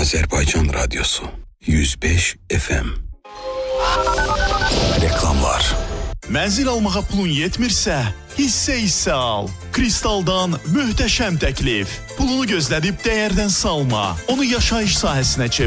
Azerbaycan Radyosu 105 FM. Reklamlar. Mənzil almağa pulun yetmirsə, hissə al. Kristaldan möhtəşəm təklif. Pulunu gözlədib dəyərdən salma. Onu yaşayış sahəsinə çevir.